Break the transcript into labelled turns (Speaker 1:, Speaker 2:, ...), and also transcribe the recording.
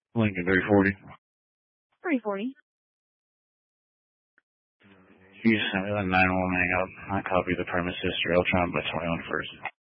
Speaker 1: Lincoln 340.
Speaker 2: 340.
Speaker 1: You sent me the 911 hang up. I copied the premise history. I'll try on by 21 first.